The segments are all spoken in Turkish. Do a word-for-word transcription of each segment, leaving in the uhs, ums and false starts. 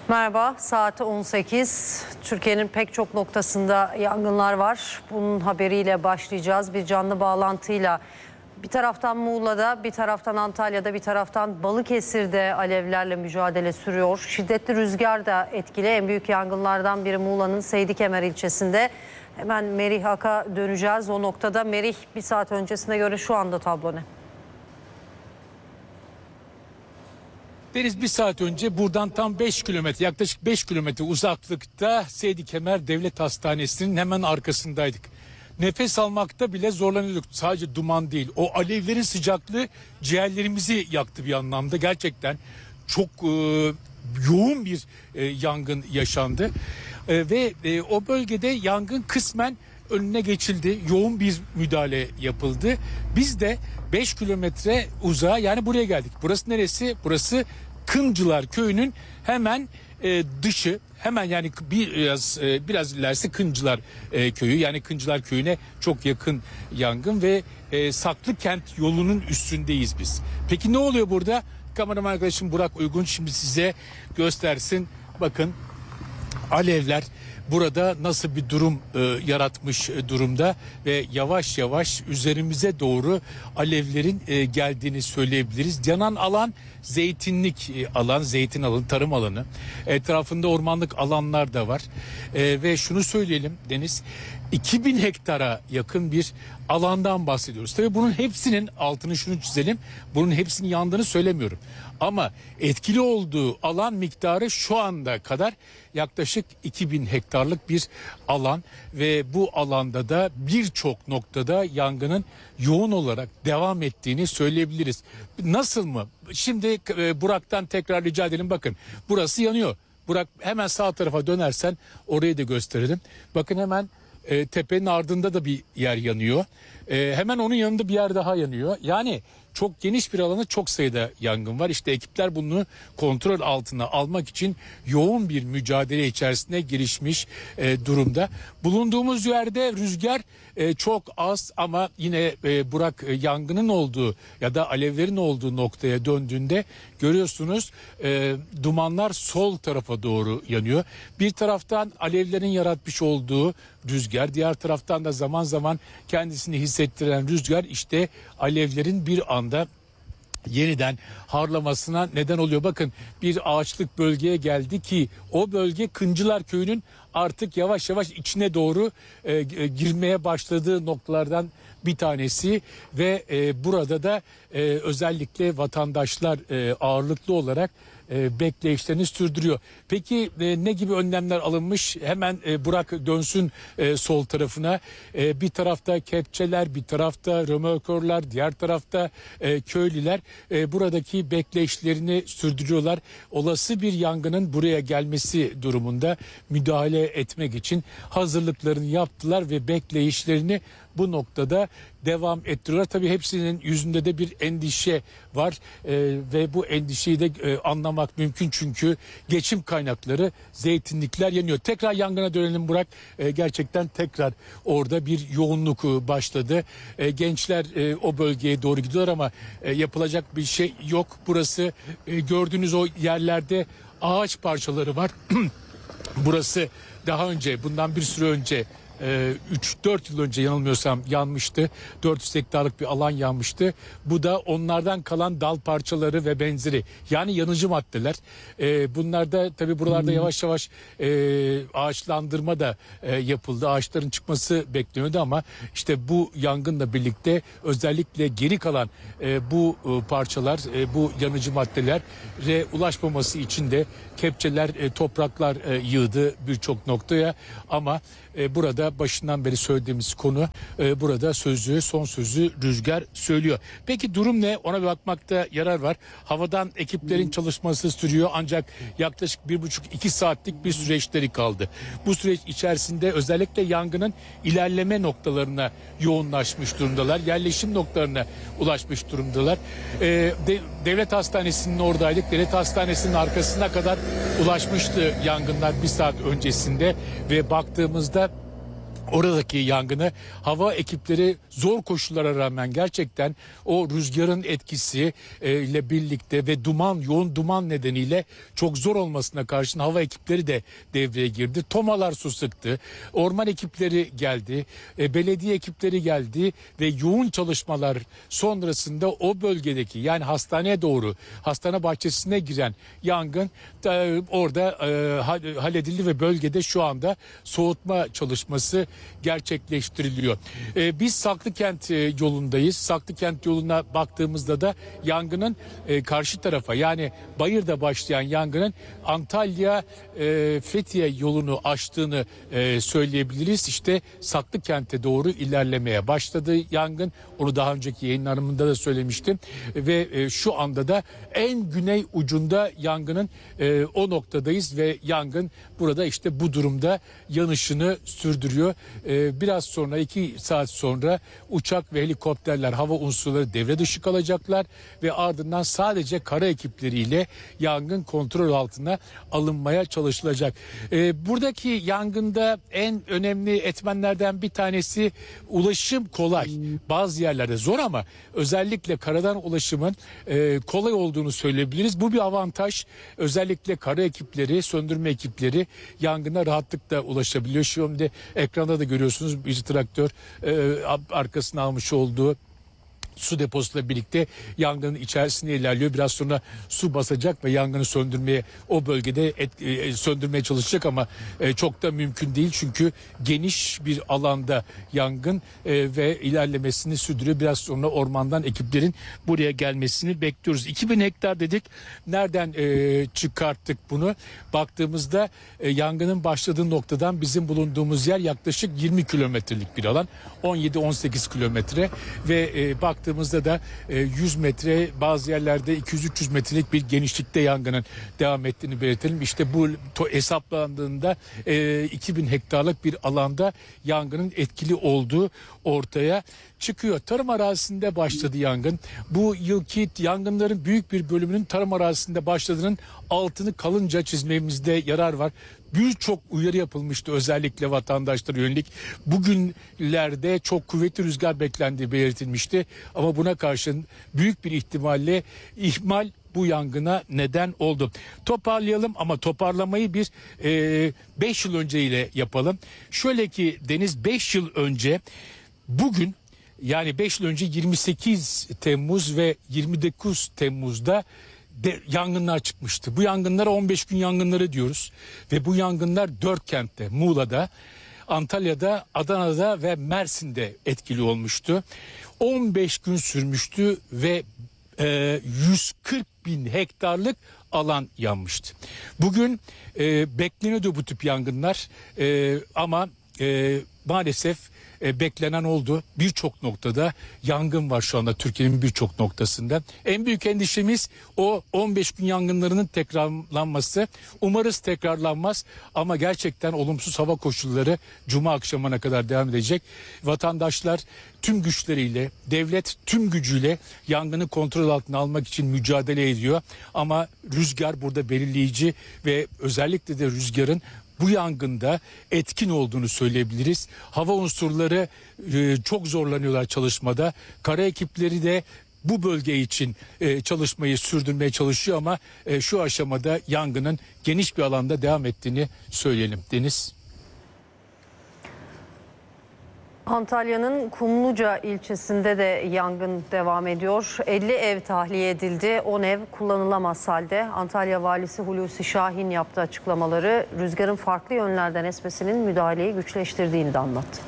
Merhaba, saat on sekiz. Türkiye'nin pek çok noktasında yangınlar var. Bunun haberiyle başlayacağız. Bir canlı bağlantıyla bir taraftan Muğla'da, bir taraftan Antalya'da, bir taraftan Balıkesir'de alevlerle mücadele sürüyor. Şiddetli rüzgar da etkili. En büyük yangınlardan biri Muğla'nın Seydikemer ilçesinde. Hemen Merih Ak'a döneceğiz. O noktada Merih, bir saat öncesine göre şu anda tablo ne? Deniz, bir saat önce buradan tam beş kilometre, yaklaşık beş kilometre uzaklıkta Seydikemer Devlet Hastanesi'nin hemen arkasındaydık. Nefes almakta bile zorlanıyorduk. Sadece duman değil, o alevlerin sıcaklığı ciğerlerimizi yaktı bir anlamda. Gerçekten çok e, yoğun bir e, yangın yaşandı. E, ve e, o bölgede yangın kısmen önüne geçildi. Yoğun bir müdahale yapıldı. Biz de beş kilometre uzağa, yani buraya geldik. Burası neresi? Burası Kıncılar Köyü'nün hemen e, dışı. Hemen, yani biraz e, biraz ilerisi Kıncılar e, Köyü. Yani Kıncılar Köyü'ne çok yakın yangın ve e, Saklıkent yolunun üstündeyiz biz. Peki ne oluyor burada? Kameraman arkadaşım Burak Uygun şimdi size göstersin. Bakın, alevler burada nasıl bir durum e, yaratmış e, durumda ve yavaş yavaş üzerimize doğru alevlerin e, geldiğini söyleyebiliriz. Yanan alan zeytinlik e, alan, zeytin alanı, tarım alanı. Etrafında ormanlık alanlar da var. E, ve şunu söyleyelim Deniz, iki bin hektara yakın bir alandan bahsediyoruz. Tabii bunun hepsinin altını şunu çizelim. Bunun hepsinin yandığını söylemiyorum. Ama etkili olduğu alan miktarı şu anda kadar yaklaşık iki bin hektarlık bir alan ve bu alanda da birçok noktada yangının yoğun olarak devam ettiğini söyleyebiliriz. Nasıl mı? Şimdi e, Burak'tan tekrar rica edelim. Bakın, burası yanıyor. Burak, hemen sağ tarafa dönersen orayı da gösterelim. Bakın, hemen e, tepenin ardında da bir yer yanıyor. E, hemen onun yanında bir yer daha yanıyor. Yani çok geniş bir alanda çok sayıda yangın var. İşte ekipler bunu kontrol altına almak için yoğun bir mücadele içerisine girişmiş e, durumda. Bulunduğumuz yerde rüzgar e, çok az ama yine e, Burak e, yangının olduğu ya da alevlerin olduğu noktaya döndüğünde görüyorsunuz e, dumanlar sol tarafa doğru yanıyor. Bir taraftan alevlerin yaratmış olduğu rüzgar, diğer taraftan da zaman zaman kendisini hissettiren rüzgar işte alevlerin bir anda yeniden harlamasına neden oluyor. Bakın, bir ağaçlık bölgeye geldi ki o bölge Kıncılar Köyü'nün artık yavaş yavaş içine doğru e, girmeye başladığı noktalardan bir tanesi ve e, burada da e, özellikle vatandaşlar e, ağırlıklı olarak e, bekleyişlerini sürdürüyor. Peki e, ne gibi önlemler alınmış? Hemen e, Burak dönsün e, sol tarafına. E, bir tarafta kepçeler, bir tarafta römorkörler, diğer tarafta e, köylüler e, buradaki bekleyişlerini sürdürüyorlar. Olası bir yangının buraya gelmesi durumunda müdahale etmek için hazırlıklarını yaptılar ve bekleyişlerini bu noktada devam ettiriyorlar. Tabii hepsinin yüzünde de bir endişe var ee, ve bu endişeyi de e, anlamak mümkün çünkü geçim kaynakları, zeytinlikler yanıyor. Tekrar yangına dönelim Burak. Ee, gerçekten tekrar orada bir yoğunluk başladı. Ee, gençler e, o bölgeye doğru gidiyorlar ama e, yapılacak bir şey yok. Burası e, gördüğünüz o yerlerde ağaç parçaları var. Burası daha önce, bundan bir süre önce, üç dört yıl önce yanılmıyorsam yanmıştı. dört yüz hektarlık bir alan yanmıştı. Bu da onlardan kalan dal parçaları ve benzeri. Yani yanıcı maddeler. E, bunlar da tabii buralarda yavaş yavaş e, ağaçlandırma da e, yapıldı. Ağaçların çıkması bekleniyordu ama işte bu yangınla birlikte özellikle geri kalan e, bu e, parçalar, e, bu yanıcı maddelere ulaşmaması için de kepçeler, e, topraklar e, yığdı birçok noktaya ama e, burada başından beri söylediğimiz konu, e, burada sözü, son sözü rüzgar söylüyor. Peki durum ne? Ona bir bakmakta yarar var. Havadan ekiplerin çalışması sürüyor ancak yaklaşık bir buçuk iki saatlik bir süreçleri kaldı. Bu süreç içerisinde özellikle yangının ilerleme noktalarına yoğunlaşmış durumdalar. Yerleşim noktalarına ulaşmış durumdalar. E, de, devlet hastanesinin oradaydık. Devlet hastanesinin arkasına kadar ulaşmıştı yangınlar bir saat öncesinde ve baktığımızda Oradaki yangını hava ekipleri zor koşullara rağmen gerçekten o rüzgarın etkisi e, ile birlikte ve duman, yoğun duman nedeniyle çok zor olmasına karşın hava ekipleri de devreye girdi. Tomalar su sıktı, orman ekipleri geldi, e, belediye ekipleri geldi ve yoğun çalışmalar sonrasında o bölgedeki, yani hastaneye doğru, hastane bahçesine giren yangın e, orada e, halledildi ve bölgede şu anda soğutma çalışması gerçekleştiriliyor. Ee, biz Saklıkent e, yolundayız. Saklıkent yoluna baktığımızda da yangının e, karşı tarafa, yani Bayır'da başlayan yangının Antalya e, Fethiye yolunu açtığını e, söyleyebiliriz. İşte Saklıkent'e doğru ilerlemeye başladı yangın. Onu daha önceki yayınlarımda da söylemiştim. Ve e, şu anda da en güney ucunda yangının e, o noktadayız ve yangın burada işte bu durumda yanışını sürdürüyor. Ee, biraz sonra, iki saat sonra uçak ve helikopterler, hava unsurları devre dışı kalacaklar ve ardından sadece kara ekipleriyle yangın kontrol altına alınmaya çalışılacak. Ee, buradaki yangında en önemli etmenlerden bir tanesi ulaşım kolay. Bazı yerlerde zor ama özellikle karadan ulaşımın e, kolay olduğunu söyleyebiliriz. Bu bir avantaj. Özellikle kara ekipleri, söndürme ekipleri yangına rahatlıkla ulaşabiliyor. Şimdi ekranda da görüyorsunuz bir traktör e, arkasına almış olduğu su deposuyla birlikte yangının içerisine ilerliyor. Biraz sonra su basacak ve yangını söndürmeye, o bölgede et, e, söndürmeye çalışacak ama e, çok da mümkün değil. Çünkü geniş bir alanda yangın e, ve ilerlemesini sürdürüyor. Biraz sonra ormandan ekiplerin buraya gelmesini bekliyoruz. iki bin hektar dedik. Nereden e, çıkarttık bunu? Baktığımızda e, yangının başladığı noktadan bizim bulunduğumuz yer yaklaşık yirmi kilometrelik bir alan. on yedi on sekiz kilometre ve e, baktığımızda Baktığımızda da yüz metre, bazı yerlerde iki yüz üç yüz metrelik bir genişlikte yangının devam ettiğini belirtelim. İşte bu hesaplandığında iki bin hektarlık bir alanda yangının etkili olduğu ortaya çıkıyor. Tarım arazisinde başladı yangın. Bu yılki yangınların büyük bir bölümünün tarım arazisinde başladığının altını kalınca çizmemizde yarar var. Birçok uyarı yapılmıştı özellikle vatandaşlara yönelik. Bugünlerde çok kuvvetli rüzgar beklendiği belirtilmişti. Ama buna karşın büyük bir ihtimalle ihmal bu yangına neden oldu. Toparlayalım ama toparlamayı bir beş yıl önceyle yapalım. Şöyle ki Deniz, beş yıl önce bugün, yani beş yıl önce yirmi sekiz Temmuz ve yirmi dokuz Temmuz'da de yangınlar çıkmıştı. Bu yangınlara on beş gün yangınları diyoruz ve bu yangınlar dört kentte, Muğla'da, Antalya'da, Adana'da ve Mersin'de etkili olmuştu. on beş gün sürmüştü ve e, yüz kırk bin hektarlık alan yanmıştı. Bugün e, bekleniyordu bu tip yangınlar e, ama e, maalesef E, beklenen oldu. Birçok noktada yangın var şu anda Türkiye'nin birçok noktasında. En büyük endişemiz o on beş gün yangınlarının tekrarlanması. Umarız tekrarlanmaz ama gerçekten olumsuz hava koşulları Cuma akşamına kadar devam edecek. Vatandaşlar tüm güçleriyle, devlet tüm gücüyle yangını kontrol altına almak için mücadele ediyor. Ama rüzgar burada belirleyici ve özellikle de rüzgarın bu yangında etkin olduğunu söyleyebiliriz. Hava unsurları e, çok zorlanıyorlar çalışmada. Kara ekipleri de bu bölge için e, çalışmayı sürdürmeye çalışıyor ama e, şu aşamada yangının geniş bir alanda devam ettiğini söyleyelim. Deniz. Antalya'nın Kumluca ilçesinde de yangın devam ediyor. elli ev tahliye edildi. on ev kullanılamaz halde. Antalya Valisi Hulusi Şahin yaptığı açıklamaları rüzgarın farklı yönlerden esmesinin müdahaleyi güçleştirdiğini de anlattı.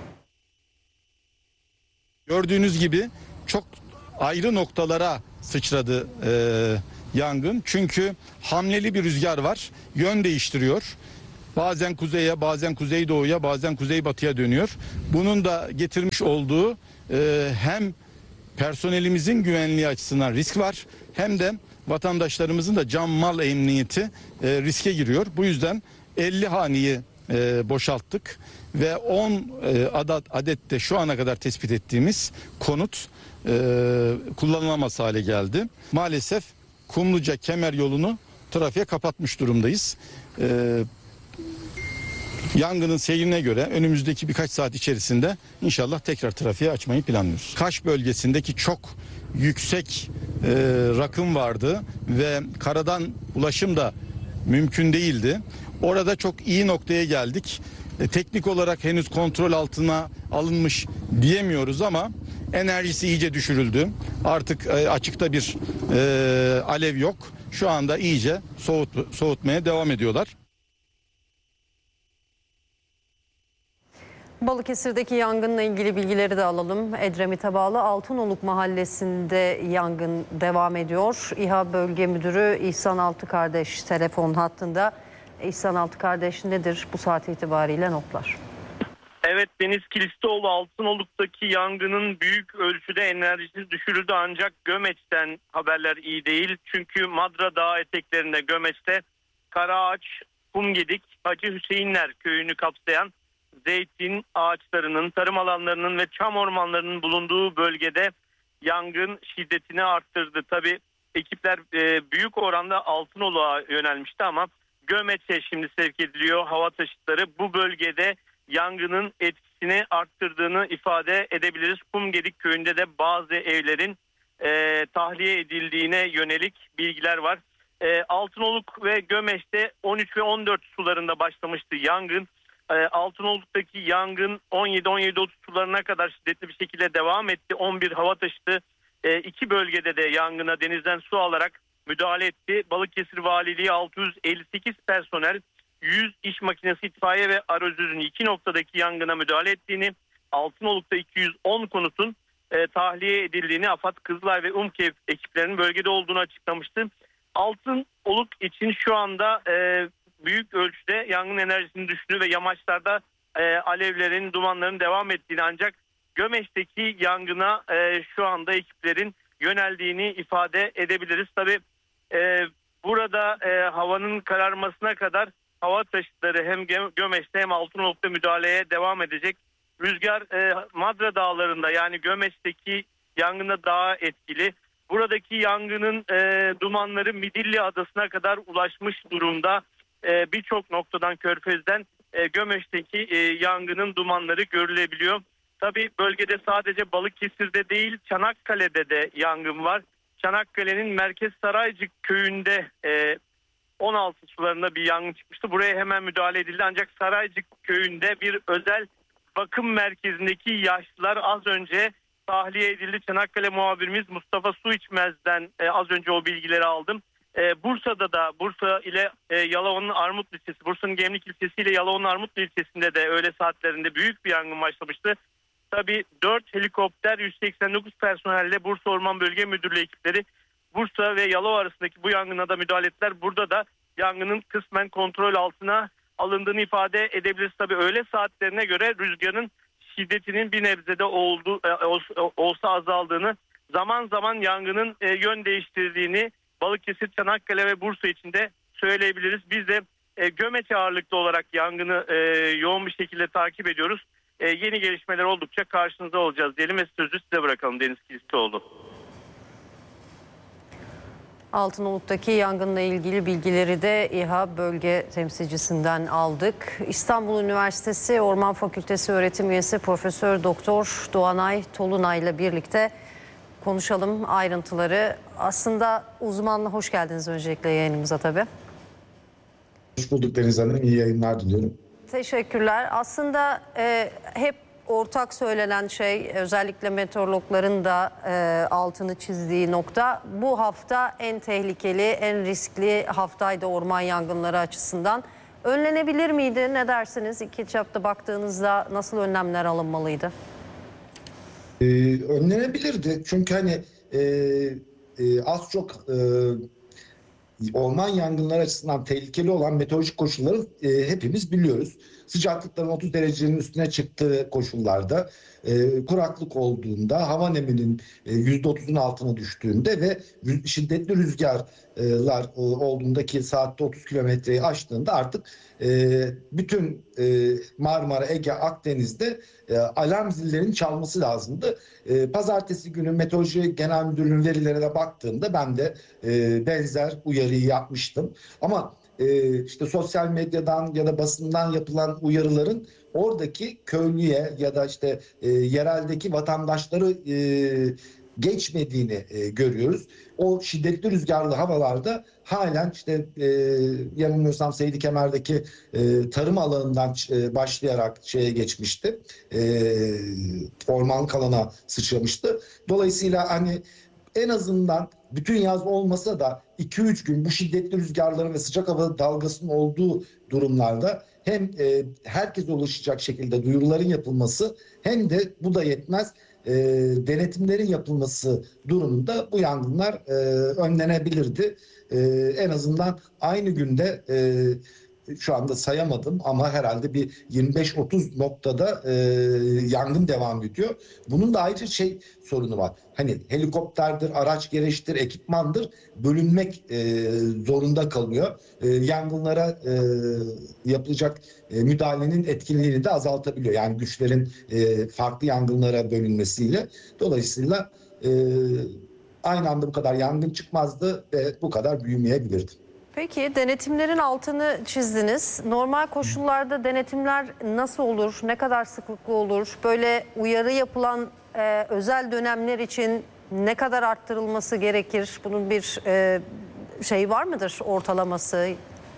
Gördüğünüz gibi çok ayrı noktalara sıçradı e, yangın. Çünkü hamleli bir rüzgar var. Yön değiştiriyor. Bazen kuzeye, bazen kuzeydoğuya, bazen kuzeybatıya dönüyor. Bunun da getirmiş olduğu e, hem personelimizin güvenliği açısından risk var, hem de vatandaşlarımızın da can mal emniyeti e, riske giriyor. Bu yüzden elli haneyi e, boşalttık ve on e, adet adette şu ana kadar tespit ettiğimiz konut e, kullanılamaz hale geldi. Maalesef Kumluca Kemer yolunu trafiğe kapatmış durumdayız. E, Yangının seyrine göre önümüzdeki birkaç saat içerisinde inşallah tekrar trafiğe açmayı planlıyoruz. Kaş bölgesindeki çok yüksek e, rakım vardı ve karadan ulaşım da mümkün değildi. Orada çok iyi noktaya geldik. E, teknik olarak henüz kontrol altına alınmış diyemiyoruz ama enerjisi iyice düşürüldü. Artık e, açıkta bir e, alev yok. Şu anda iyice soğut, soğutmaya devam ediyorlar. Balıkesir'deki yangınla ilgili bilgileri de alalım. Edremit'e bağlı Altınoluk mahallesinde yangın devam ediyor. İHA Bölge Müdürü İhsan Altıkardeş telefon hattında. İhsan Altıkardeş, nedir bu saat itibariyle notlar? Evet, Deniz Kilistoğlu, Altınoluk'taki yangının büyük ölçüde enerjisi düşürüldü ancak Gömeç'ten haberler iyi değil. Çünkü Madra Dağı eteklerinde Gömeç'te Karaağaç, Kumgedik, Hacı Hüseyinler köyünü kapsayan zeytin ağaçlarının, tarım alanlarının ve çam ormanlarının bulunduğu bölgede yangın şiddetini arttırdı. Tabii ekipler e, büyük oranda Altınoluk'a yönelmişti ama Gömeç'e şimdi sevk ediliyor hava taşıtları. Bu bölgede yangının etkisini arttırdığını ifade edebiliriz. Kumgedik köyünde de bazı evlerin e, tahliye edildiğine yönelik bilgiler var. E, Altınoluk ve Gömeç'te on üç ve on dört sularında başlamıştı yangın. E, Altınoluk'taki yangın on yedi on yedi otuz sularına kadar şiddetli bir şekilde devam etti. on bir hava taşıtı e, iki bölgede de yangına denizden su alarak müdahale etti. Balıkesir Valiliği altı yüz elli sekiz personel, yüz iş makinesi, itfaiye ve arözürün iki noktadaki yangına müdahale ettiğini, Altınoluk'ta iki yüz on konutun e, tahliye edildiğini, AFAD, Kızılay ve UMKEV ekiplerinin bölgede olduğunu açıklamıştı. Altınoluk için şu anda e, büyük ölçüde yangın enerjisinin düştüğü ve yamaçlarda e, alevlerin, dumanların devam ettiğini, ancak Gömeç'teki yangına e, şu anda ekiplerin yöneldiğini ifade edebiliriz. Tabii e, burada e, havanın kararmasına kadar hava taşıtları hem Gömeç'te hem Altınoluk'ta müdahaleye devam edecek. Rüzgar e, Madra Dağları'nda, yani Gömeç'teki yangına daha etkili. Buradaki yangının e, dumanları Midilli Adası'na kadar ulaşmış durumda. E, Birçok noktadan, Körfez'den e, Gömeç'teki e, yangının dumanları görülebiliyor. Tabii bölgede sadece Balıkesir'de değil, Çanakkale'de de yangın var. Çanakkale'nin Merkez Saraycık köyünde e, on altı sularında bir yangın çıkmıştı. Buraya hemen müdahale edildi ancak Saraycık köyünde bir özel bakım merkezindeki yaşlılar az önce tahliye edildi. Çanakkale muhabirimiz Mustafa Suiçmez'den e, az önce o bilgileri aldım. E, Bursa'da da, Bursa ile e, Yalova'nın Armutlu ilçesi, Bursa'nın Gemlik ilçesi ile Yalova'nın Armutlu ilçesinde de öğle saatlerinde büyük bir yangın başlamıştı. Tabii dört helikopter, yüz seksen dokuz personelle Bursa Orman Bölge Müdürlüğü ekipleri Bursa ve Yalova arasındaki bu yangına da müdahale ettiler. Burada da yangının kısmen kontrol altına alındığını ifade edebiliriz. Tabii öğle saatlerine göre rüzgarın şiddetinin bir nebzede oldu, olsa azaldığını, zaman zaman yangının yön değiştirdiğini Balıkesir, Çanakkale ve Bursa için de söyleyebiliriz. Biz de Gömeç ağırlıklı olarak yangını yoğun bir şekilde takip ediyoruz. Yeni gelişmeler oldukça karşınızda olacağız diyelim ve sözü size bırakalım Deniz Kilistoğlu. Altınoluk'taki yangınla ilgili bilgileri de İHA bölge temsilcisinden aldık. İstanbul Üniversitesi Orman Fakültesi öğretim üyesi Profesör Doktor Doğanay Tolunay ile birlikte konuşalım ayrıntıları. Aslında uzmanla hoş geldiniz öncelikle yayınımıza tabii. Hoş bulduk Deniz Hanım. İyi yayınlar diliyorum. Teşekkürler. Aslında e, hep ortak söylenen şey, özellikle meteorologların da e, altını çizdiği nokta, bu hafta en tehlikeli, en riskli haftaydı orman yangınları açısından. Önlenebilir miydi? Ne dersiniz? İki çapta baktığınızda nasıl önlemler alınmalıydı? Ee, önlenebilirdi. Çünkü hani e, e, az çok e, orman yangınları açısından tehlikeli olan meteorolojik koşulları e, hepimiz biliyoruz. Sıcaklıkların otuz derecenin üstüne çıktığı koşullarda, e, kuraklık olduğunda, hava neminin e, yüzde otuzun altına düştüğünde ve şiddetli rüzgar olduğunda ki saatte otuz kilometreyi aştığında artık bütün Marmara, Ege, Akdeniz'de alarm zillerinin çalması lazımdı. Pazartesi günü Meteoroloji Genel Müdürlüğü'nün verilerine baktığımda ben de benzer uyarıyı yapmıştım. Ama işte sosyal medyadan ya da basından yapılan uyarıların oradaki köylüye ya da işte yereldeki vatandaşları geçmediğini e, görüyoruz. O şiddetli rüzgarlı havalarda halen işte e, yanılmıyorsam Seydi Kemer'deki e, tarım alanından e, başlayarak şeye geçmişti. E, ormanlık alana sıçramıştı. Dolayısıyla hani en azından bütün yaz olmasa da iki üç gün bu şiddetli rüzgarların ve sıcak hava dalgasının olduğu durumlarda hem e, herkese ulaşacak şekilde duyuruların yapılması hem de bu da yetmez. E, denetimlerin yapılması durumunda bu yangınlar e, önlenebilirdi. E, en azından aynı günde e, şu anda sayamadım ama herhalde bir yirmi beş otuz noktada e, yangın devam ediyor. Bunun da ayrıca şey sorunu var. Hani helikopterdir, araç gereçtir, ekipmandır bölünmek e, zorunda kalıyor. E, yangınlara e, yapılacak e, müdahalenin etkinliğini de azaltabiliyor. Yani güçlerin e, farklı yangınlara bölünmesiyle. Dolayısıyla e, aynı anda bu kadar yangın çıkmazdı ve bu kadar büyümeyebilirdi. Peki denetimlerin altını çizdiniz. Normal koşullarda denetimler nasıl olur? Ne kadar sıklıklı olur? Böyle uyarı yapılan e, özel dönemler için ne kadar arttırılması gerekir? Bunun bir e, şey var mıdır, ortalaması?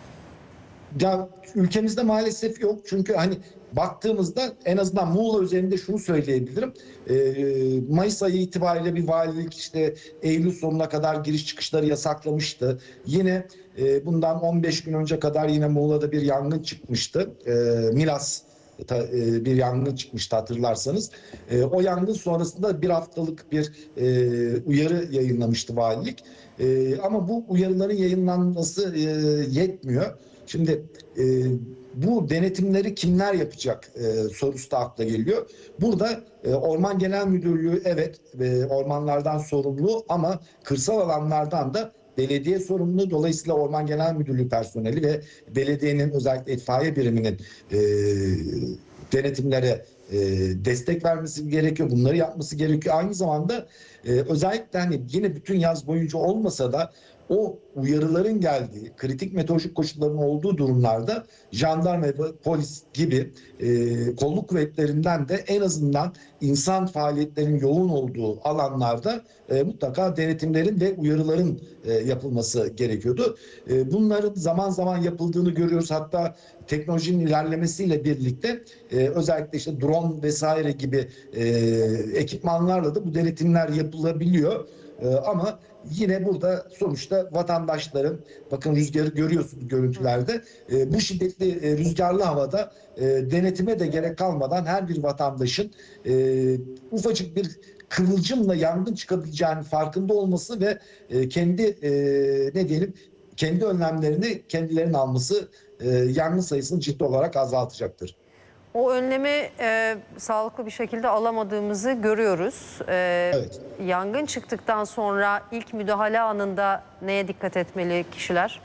Ya ülkemizde maalesef yok. Çünkü hani baktığımızda en azından Muğla üzerinde şunu söyleyebilirim. Ee, Mayıs ayı itibariyle bir valilik işte Eylül sonuna kadar giriş çıkışları yasaklamıştı. Yine e, bundan on beş gün önce kadar yine Muğla'da bir yangın çıkmıştı. Ee, Milas e, bir yangın çıkmıştı hatırlarsanız. E, o yangın sonrasında bir haftalık bir e, uyarı yayınlamıştı valilik. E, ama bu uyarıların yayınlanması e, yetmiyor. Şimdi e, bu denetimleri kimler yapacak e, sorusu da akla geliyor. Burada e, Orman Genel Müdürlüğü evet e, ormanlardan sorumlu ama kırsal alanlardan da belediye sorumlu. Dolayısıyla Orman Genel Müdürlüğü personeli ve belediyenin özellikle itfaiye biriminin e, denetimlere e, destek vermesi gerekiyor. Bunları yapması gerekiyor. Aynı zamanda e, özellikle hani yine bütün yaz boyunca olmasa da o uyarıların geldiği, kritik meteorolojik koşulların olduğu durumlarda jandarma ve polis gibi e, kolluk kuvvetlerinden de en azından insan faaliyetlerinin yoğun olduğu alanlarda e, mutlaka denetimlerin ve uyarıların e, yapılması gerekiyordu. E, bunların zaman zaman yapıldığını görüyoruz. Hatta teknolojinin ilerlemesiyle birlikte e, özellikle işte drone vesaire gibi e, ekipmanlarla da bu denetimler yapılabiliyor. E, ama yine burada sonuçta vatandaşların, bakın rüzgarı görüyorsunuz görüntülerde, e, bu şiddetli e, rüzgarlı havada e, denetime de gerek kalmadan her bir vatandaşın e, ufacık bir kıvılcımla yangın çıkabileceğinin farkında olması ve e, kendi e, ne diyelim kendi önlemlerini kendilerinin alması e, yangın sayısını ciddi olarak azaltacaktır. O önlemi e, sağlıklı bir şekilde alamadığımızı görüyoruz. E, Evet. Yangın çıktıktan sonra ilk müdahale anında neye dikkat etmeli kişiler?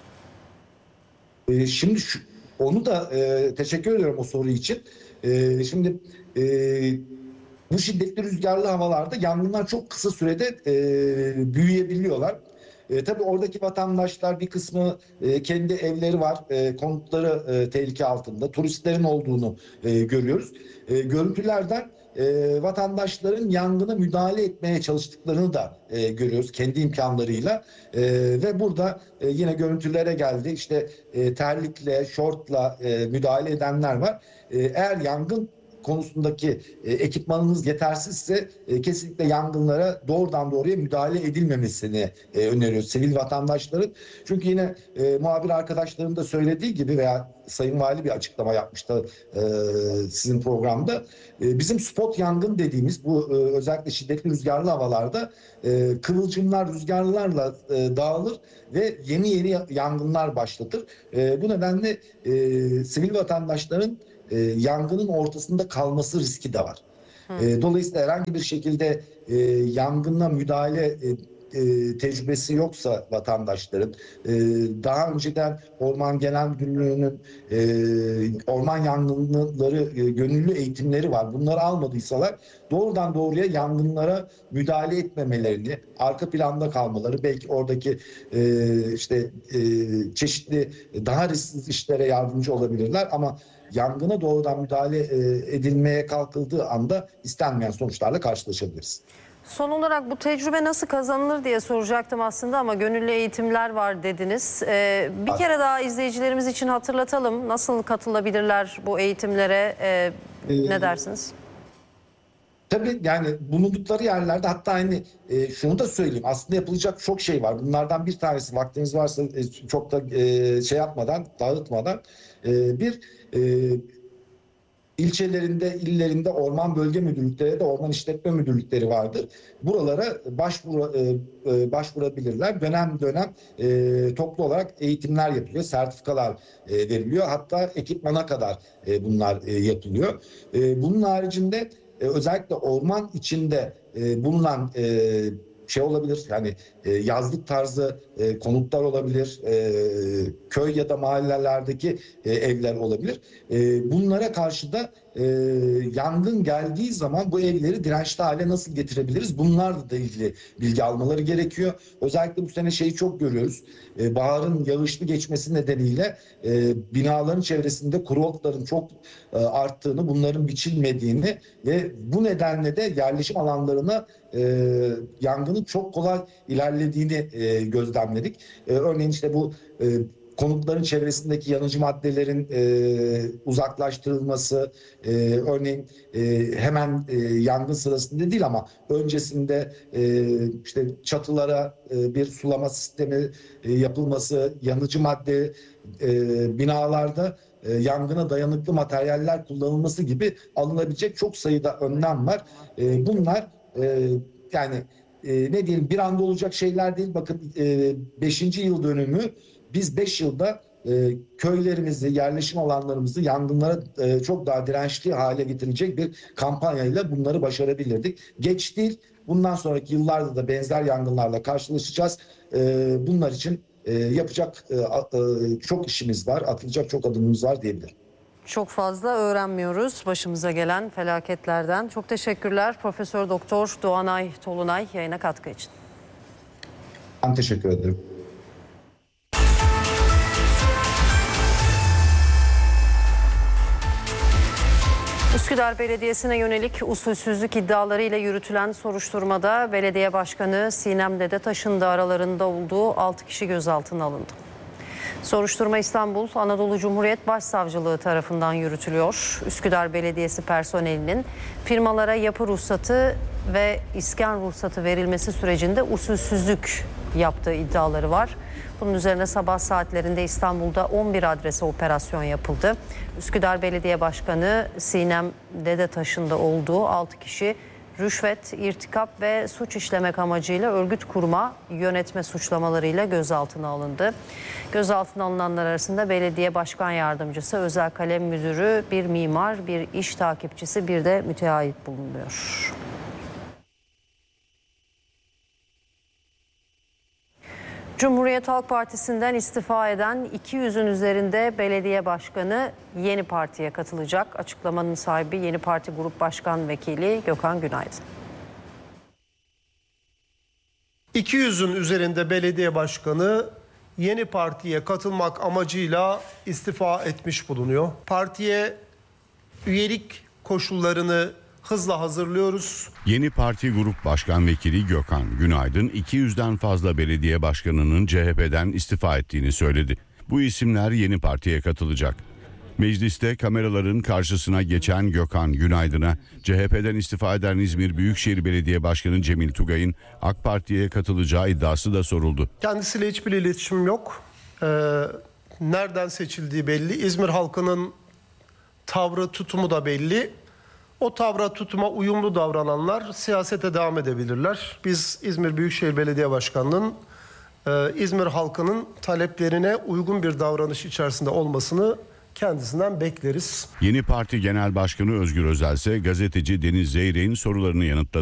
E, şimdi şu, onu da e, teşekkür ediyorum o soru için. E, şimdi e, bu şiddetli rüzgarlı havalarda yangınlar çok kısa sürede e, büyüyebiliyorlar. E, tabii oradaki vatandaşlar bir kısmı e, kendi evleri var, e, konutları e, tehlike altında, turistlerin olduğunu e, görüyoruz. E, görüntülerden e, vatandaşların yangına müdahale etmeye çalıştıklarını da e, görüyoruz kendi imkanlarıyla. E, ve burada e, yine görüntülere geldi işte e, terlikle, şortla e, müdahale edenler var. E, eğer yangın konusundaki e, ekipmanınız yetersizse e, kesinlikle yangınlara doğrudan doğruya müdahale edilmemesini e, öneriyoruz sivil vatandaşların. Çünkü yine e, muhabir arkadaşların da söylediği gibi veya Sayın Vali bir açıklama yapmıştı e, sizin programda. E, bizim spot yangın dediğimiz bu e, özellikle şiddetli rüzgarlı havalarda e, kıvılcımlar rüzgarlarla e, dağılır ve yeni yeni yangınlar başlatır. E, bu nedenle e, sivil vatandaşların E, yangının ortasında kalması riski de var. E, dolayısıyla herhangi bir şekilde e, yangına müdahale e, e, tecrübesi yoksa vatandaşların, e, daha önceden Orman Genel Müdürlüğü'nün e, orman yangınları e, gönüllü eğitimleri var. Bunları almadıysalar doğrudan doğruya yangınlara müdahale etmemelerini, arka planda kalmaları, belki oradaki e, işte e, çeşitli daha riskli işlere yardımcı olabilirler ama yangına doğrudan müdahale e, edilmeye kalkıldığı anda istenmeyen sonuçlarla karşılaşabiliriz. Son olarak bu tecrübe nasıl kazanılır diye soracaktım aslında ama gönüllü eğitimler var dediniz. Ee, bir kere daha izleyicilerimiz için hatırlatalım. Nasıl katılabilirler bu eğitimlere? Ee, ne dersiniz? Tabii yani bulundukları yerlerde, hatta hani e, şunu da söyleyeyim, aslında yapılacak çok şey var. Bunlardan bir tanesi, vaktiniz varsa e, çok da e, şey yapmadan, dağıtmadan e, bir e, ilçelerinde, illerinde orman bölge müdürlükleri de orman işletme müdürlükleri vardır. Buralara başvuru, e, başvurabilirler. Dönem dönem e, toplu olarak eğitimler yapılıyor, sertifikalar e, veriliyor. Hatta ekipmana kadar e, bunlar e, yapılıyor. E, bunun haricinde e, özellikle orman içinde e, bulunan e, şey olabilir, yani e, yazlık tarzı e, konutlar olabilir, e, köy ya da mahallelerdeki e, evler olabilir. E, bunlara karşı da e, yangın geldiği zaman bu evleri dirençli hale nasıl getirebiliriz? Bunlarla da ilgili bilgi almaları gerekiyor. Özellikle bu sene şeyi çok görüyoruz. E, baharın yağışlı geçmesi nedeniyle e, binaların çevresinde kuru otların çok e, arttığını, bunların biçilmediğini ve bu nedenle de yerleşim alanlarına e, yangının çok kolay ilerlediğini e, gözlemledik. E, örneğin işte bu e, konutların çevresindeki yanıcı maddelerin e, uzaklaştırılması, e, örneğin e, hemen e, yangın sırasında değil ama öncesinde e, işte çatılara e, bir sulama sistemi e, yapılması, yanıcı madde e, binalarda e, yangına dayanıklı materyaller kullanılması gibi alınabilecek çok sayıda önlem var. E, bunlar e, yani e, ne diyelim, bir anda olacak şeyler değil. Bakın e, beşinci yıl dönümü, biz beş yılda e, köylerimizi, yerleşim alanlarımızı yangınlara e, çok daha dirençli hale getirecek bir kampanyayla bunları başarabilirdik. Geç değil, bundan sonraki yıllarda da benzer yangınlarla karşılaşacağız. E, bunlar için e, yapacak e, e, çok işimiz var, atılacak çok adımımız var diyebilirim. Çok fazla öğrenmiyoruz başımıza gelen felaketlerden. Çok teşekkürler Profesör Doktor Doğanay Tolunay yayına katkı için. Ben teşekkür ederim. Üsküdar Belediyesi'ne yönelik usulsüzlük iddialarıyla yürütülen soruşturmada belediye başkanı Sinem Dedetaş'ın da aralarında olduğu altı kişi gözaltına alındı. Soruşturma İstanbul Anadolu Cumhuriyet Başsavcılığı tarafından yürütülüyor. Üsküdar Belediyesi personelinin firmalara yapı ruhsatı ve iskan ruhsatı verilmesi sürecinde usulsüzlük yaptığı iddiaları var. Bunun üzerine sabah saatlerinde İstanbul'da on bir adrese operasyon yapıldı. Üsküdar Belediye Başkanı Sinem Dedetaş'ın da olduğu altı kişi rüşvet, irtikap ve suç işlemek amacıyla örgüt kurma, yönetme suçlamalarıyla gözaltına alındı. Gözaltına alınanlar arasında belediye başkan yardımcısı, özel kalem müdürü, bir mimar, bir iş takipçisi, bir de müteahhit bulunuyor. Cumhuriyet Halk Partisi'nden istifa eden iki yüzün üzerinde belediye başkanı yeni partiye katılacak. Açıklamanın sahibi Yeni Parti Grup Başkan Vekili Gökhan Günaydın. iki yüzün üzerinde belediye başkanı yeni partiye katılmak amacıyla istifa etmiş bulunuyor. Partiye üyelik koşullarını hızla hazırlıyoruz. Yeni Parti Grup Başkan Vekili Gökhan Günaydın iki yüzden fazla belediye başkanının C H P'den istifa ettiğini söyledi. Bu isimler yeni partiye katılacak. Mecliste kameraların karşısına geçen Gökhan Günaydın'a C H P'den istifa eden İzmir Büyükşehir Belediye Başkanı Cemil Tugay'ın AK Parti'ye katılacağı iddiası da soruldu. Kendisiyle hiçbir iletişimim yok. Ee, nereden seçildiği belli. İzmir halkının tavrı, tutumu da belli. O tavra, tutuma uyumlu davrananlar siyasete devam edebilirler. Biz İzmir Büyükşehir Belediye Başkanı'nın e, İzmir halkının taleplerine uygun bir davranış içerisinde olmasını kendisinden bekleriz. Yeni Parti Genel Başkanı Özgür Özel ise gazeteci Deniz Zeyrek'in sorularını yanıtladı.